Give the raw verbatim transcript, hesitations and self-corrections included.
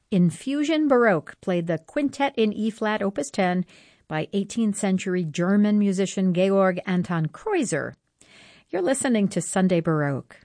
Infusion Baroque played the Quintet in E-flat opus ten by eighteenth century German musician Georg Anton Kreuzer. You're listening to Sunday Baroque.